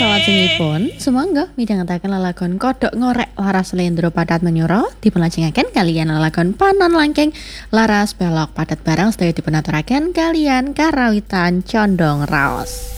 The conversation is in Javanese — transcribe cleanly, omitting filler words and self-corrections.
Salajengipun, sumangga midhangetaken lelagon kodhok ngorek laras slendro padat menyura dipunlajengaken kaliyan lelagon panon langking laras belok padat barang sedaya dipunaturaken kaliyan karawitan condong raos.